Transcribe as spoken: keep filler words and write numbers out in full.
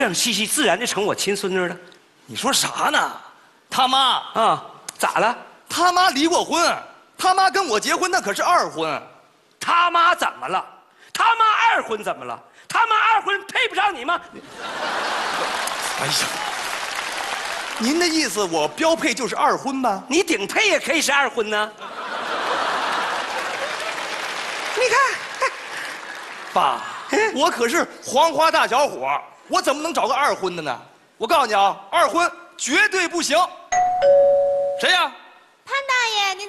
让西西自然就成我亲孙女了。 你说啥呢？他妈啊，咋了？ 他妈离过婚，他妈跟我结婚那可是二婚。 他妈怎么了？他妈二婚怎么了？他妈二婚配不上你吗？ 哎呀，您的意思我标配就是二婚吧？ 你顶配也可以是二婚呢。你看， 爸，我可是黄花大小伙，我怎么能找个二婚的呢？我告诉你啊，二婚绝对不行。谁呀？